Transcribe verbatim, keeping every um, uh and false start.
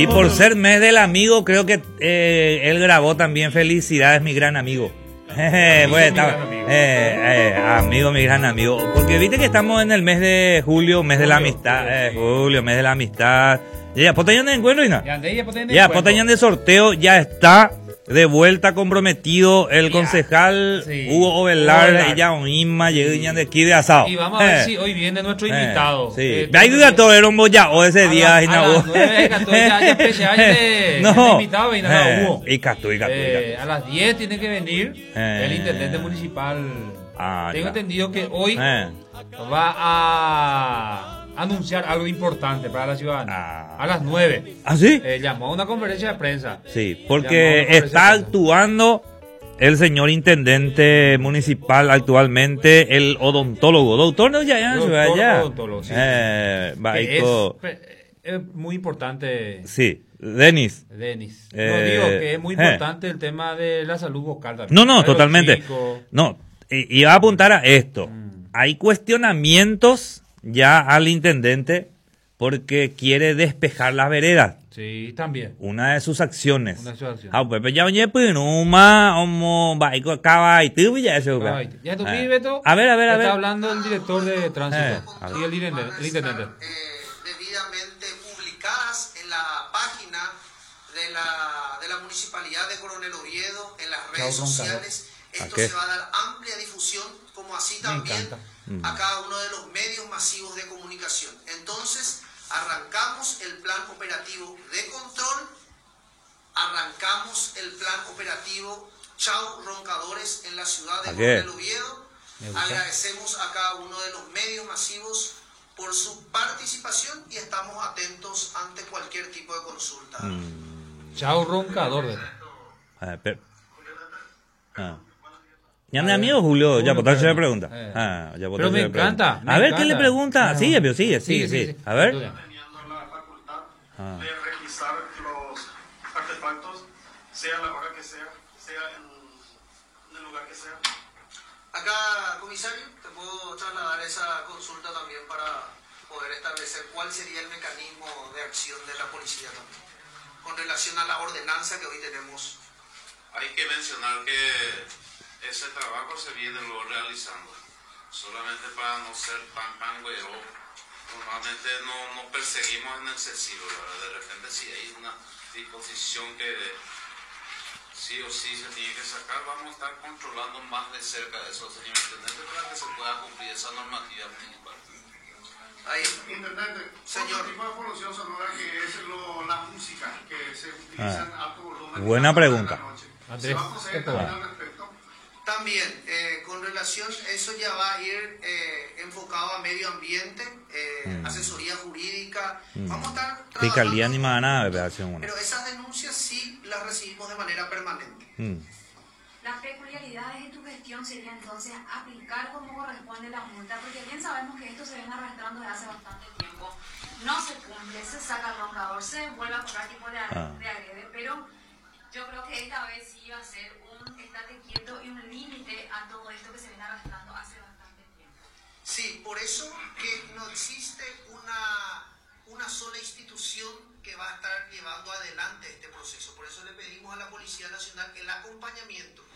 Y por ser mes del amigo, creo que eh, él grabó también Felicidades, mi gran amigo. Eh, bueno, estaba, amigo. Eh, eh, amigo, mi gran amigo. Porque viste que estamos en el mes de julio, mes julio, de la amistad. Eh, julio, mes de la amistad. Ya, Potañón de encuentro y no. Ya, Potañón de sorteo ya está. De vuelta comprometido el ya, concejal sí. Hugo Ovelar y ya un Inma llegan de aquí de asado. Y vamos a ver eh. si hoy viene nuestro invitado. Sí. Eh, Hay duda todo era un bollao ese día. No. Invitado y nada Hugo. Y Catu, y Catu. Eh, a las diez tiene que venir eh. el intendente municipal. Ah, Tengo ya. entendido que hoy eh. va a anunciar algo importante para la ciudadanía. Ah. A las nueve. ¿Ah, sí? Eh, llamó a una conferencia de prensa. Sí, porque está actuando el señor intendente municipal actualmente, el odontólogo. Doctor, no, ya, ya, Doctor ya. Odontólogo, sí. Eh, es, es muy importante. Sí, Denis. Denis. Eh, no digo que es muy importante eh. el tema de la salud vocal también. No, no, totalmente. No, y iba a apuntar a esto. Mm. Hay cuestionamientos ya al intendente porque quiere despejar las veredas. Sí, también. Una de sus acciones. Una de sus acciones. Ah, pues ya oye, pues no más, como va y acaba y tú ya eso. Ya tú pides, Beto. A ver, a ver, a ver. Está hablando el director de tránsito eh, y el intendente. El intendente. Eh, debidamente publicadas en la página de la de la municipalidad de Coronel Oviedo, en las redes Chau, sociales. Esto se va a dar amplia difusión, como así también a cada uno de los medios masivos de comunicación. Entonces, arrancamos el plan operativo de control, arrancamos el plan operativo Chau Roncadores en la ciudad de Coronel Oviedo. Agradecemos a cada uno de los medios masivos por su participación y estamos atentos ante cualquier tipo de consulta. Mm. Chau Roncadores. Ah, pero... ah. Ya mi amigo Julio, Julio ya por tanto le pregunta. Eh. Ah, ya pero me encanta. Me a ver encanta. ¿Qué le pregunta? No. Sigue, pero sigue, sigue, sí, sí, sigue. sí. A ver. Teniendo la facultad ah. de requisar los artefactos, sea la hora que sea, sea en, en el lugar que sea. Acá, comisario, te puedo trasladar esa consulta también para poder establecer cuál sería el mecanismo de acción de la policía también, con relación a la ordenanza que hoy tenemos. Hay que mencionar que ese trabajo se viene luego realizando, solamente para no ser pan pan güey. Normalmente no, no perseguimos en excesivo, ¿verdad? De repente si hay una disposición que sí o sí se tiene que sacar, vamos a estar controlando más de cerca eso, señor intendente, para que se pueda cumplir esa normativa municipal. Ahí, intendente, señor, tipo de polución sonora que es lo, la música que se utiliza en alto volumen. Buena pregunta. ¿Se va a proceder también al respecto? También, eh, con relación, eso ya va a ir eh, enfocado a medio ambiente, eh, mm. asesoría jurídica. Mm. Vamos a estar Fiscalía ni más nada, pero esas denuncias sí las recibimos de manera permanente. Mm. Las peculiaridades de tu gestión sería entonces aplicar como corresponde la multa, porque bien sabemos que esto se viene arrastrando desde hace bastante tiempo. No se cumple, se saca el roncador, se vuelve a cobrar tipo de, ah. de agrede, pero yo creo que esta vez sí va a ser un estate quieto y un límite a todo esto que se viene arrastrando hace bastante tiempo. Sí, por eso que no existe una, una sola institución que va a estar llevando adelante este proceso. Por eso le pedimos a la Policía Nacional el acompañamiento